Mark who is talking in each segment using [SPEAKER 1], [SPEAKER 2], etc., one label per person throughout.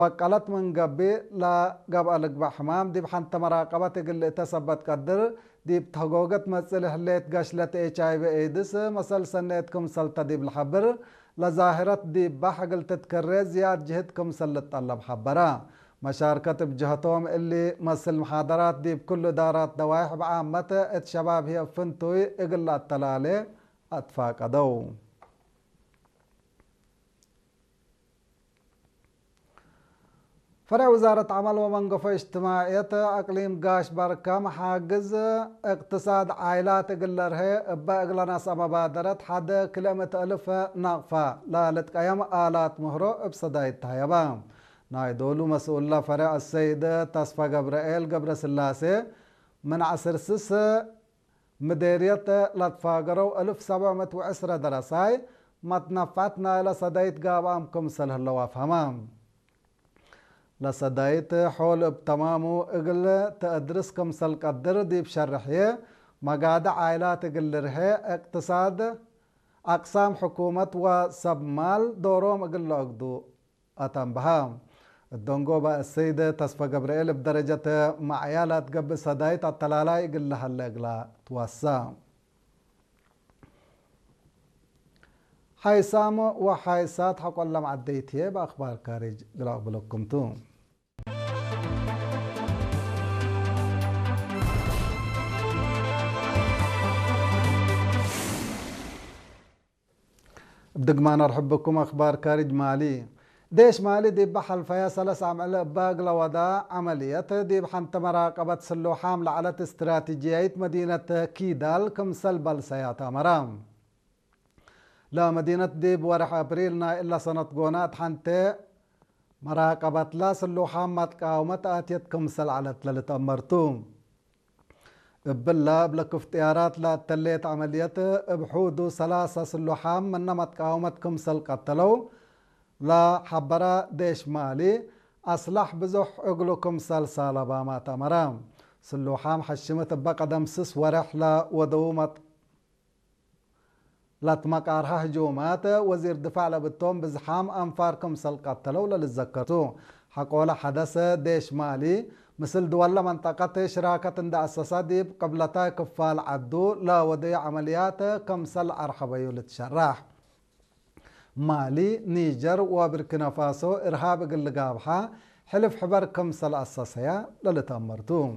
[SPEAKER 1] وقالت من قبي لا قبل قبع حمام دي بحنت مراقبة تقل تثبت قدر دي بتحقوقت مسألة هليت قاشلة HIV ايدس مسألة سنتكم سلطة دي بالحبر لظاهرة دي بحقل تتكرر زياد جهتكم سلط طلب حبرا مشاركة بجهتهم اللي مسل محاضرات دي بكل دارات دوايح بعامة الشباب هي فنتوي اقل التلالي اتفاق ادو فرع وزارة عمل ومنقفة اجتماعية اقليم قاش بركة محاجز اقتصاد عائلات قلره باقلنا مبادرة حد كلمة الف ناقفة لا لتقيم آلات مهرو بصدايت تايبام نايدولو مسؤول فرع السيد تصفى جبرائيل قبر سلاسي من عصر سس مديرية لتفاقرو 1710 درساي متنفعتنا إلى صدايت قابامكم سله الله وافهمام لصدايت حول بتمامو اقل تأدرسكم سلق الدر دي بشرحيه مقادة عائلات اقل رهي اقتصاد اقسام حكومة وسبمال دوروم اقل اقدو اتنبهام الدونغو با السيدة تصفى جبرائيل بدرجة معيالات قبل صدايت التلالاي اقل هلا اقلا توسام حيسام وحيسات حقو الله معديتيه بأخبار كارج قلق بلوكم توم بدق ما نرحب بكم أخبار كارج مالي ديش مالي دي بحل فيصل عمل باقل ودا عملية دي بحنت مراقبة سلو حاملة على استراتيجية مدينة كيدال كم سلبل سياتا مرام لا مدينة ديب ورح أبريلنا إلا سنة قونات حنتي مراقبة لا سلو حامت قاومت آتيت كم سل على تلالت أمرتوم بلا بلك افتيارات لا تليت عملية بحودو ثلاثة سلوحام من نمت قاومتكم سل قتلو لا حبرا ديش مالي أصلح بزح اقلوكم سل سالبا ما تمرام سلوحام حشمت بقدم سس ورحلة ودومت لا تمقارها هجومات وزير دفاع لبتوم بزحام أنفاركم سل قتلو للذكرتو حقولا حدث ديش مالي مثل دولة منطقة شراكة عند أساسات دي قبلتا كفال عدو لا ودي عمليات كمسل أرحبيو لتشرح مالي نيجر وبركنا فاسو إرهاب قلقابها حلف حبر كمسل أساسية للتأمرتوم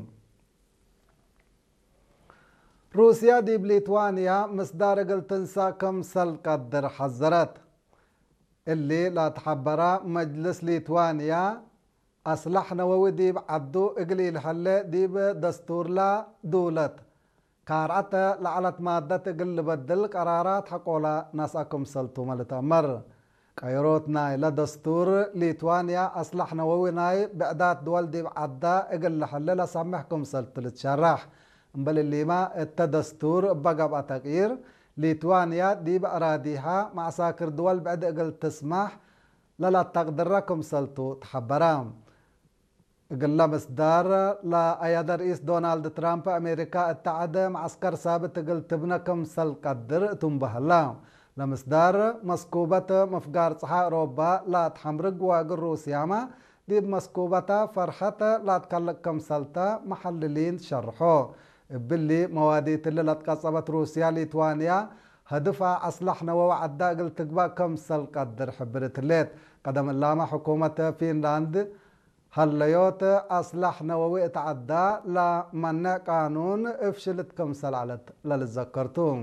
[SPEAKER 1] روسيا دي بليتوانيا مصدار قلتنسا كمسل قدر حذرت اللي لا تحبرا مجلس ليتوانيا أصلح نووي ديب عدو إقليل حلي ديب دستور لا دولت كارعت لعلت مادة تقل بدل قرارات حقولا ناساكم سلطو ملتامر كايروت ناي لدستور ليتوانيا أصلح نووي ناي بعدات دول ديب عدا إقل حلي لسامحكم سلطو لتشرح بل اللي ما التدستور بقى تغيير ليتوانيا ديب أراديها مع ساكر دول بعد إقل تسمح لا تقدركم سلطو تحبرام قال مصدار لا أياد رئيس دونالد ترامب أمريكا اتعد معسكر ثابت قل تبنكم سل قدر تنبهلا لمصدار مسكوبة مفقار صحا أوروبا لا تحمرق واقر روسيا ما دي مسكوبة فرحة لا تكلكم سلطة محللين شرحو باللي مواديت اللي لا تقصبت روسيا ليتوانيا هدفع أصلحنا ووعدا قل تقبا كم سل قدر حبرت الليت قدم اللامة حكومة فنلاند هالليوت أصلح نووي تعدى لا منع قانون افشلت كم سلعلت للذكرتوم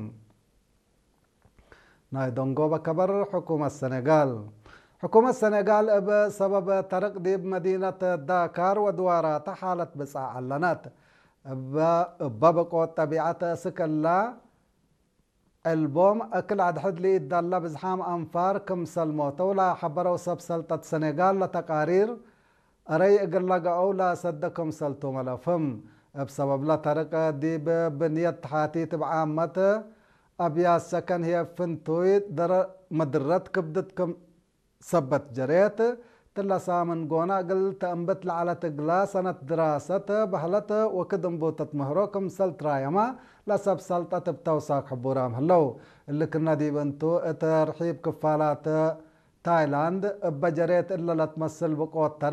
[SPEAKER 1] نايدونغو بكبر حكومة السنغال حكومة السنغال بسبب ترق ديب مدينة داكار ودوارات حالة بسعى علنات بابقو طبيعة سكلا البوم أكل عد حد لي إدالا بزحام أنفار كم سلموتو لا حبرو سب سلطة السنغال لتقارير أري إقلق أولا صدكم سلطو ملافم بسبب لا طريقة دي بنية حاتي تبعامة أبيا سكن هي فنتوي در مدرت كبدتكم سبت جريت تلا سامن قونا قل تأنبت على تقلا سنة دراسة بحلت وكدن بوتت مهروكم سلط رايما لا سب سلطة بتوساق حبورام هلو اللي كنا دي بنتو ترحيب كفالات تايلاند بجريت إلا لا تمثل بقوة